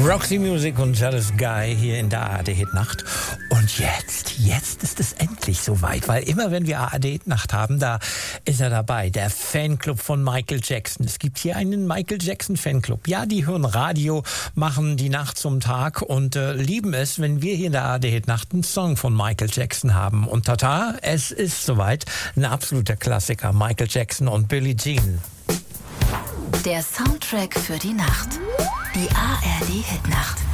Roxy Music und Jealous Guy hier in der ARD-Hit-Nacht. Und jetzt ist es endlich soweit, weil immer wenn wir ARD-Hit-Nacht haben, da ist er dabei, der Fanclub von Michael Jackson. Es gibt hier einen Michael Jackson-Fanclub. Ja, die hören Radio, machen die Nacht zum Tag und lieben es, wenn wir hier in der ARD-Hit-Nacht einen Song von Michael Jackson haben. Und tata, es ist soweit, ein absoluter Klassiker, Michael Jackson und Billie Jean. Der Soundtrack für die Nacht. Die ARD-Hit-Nacht.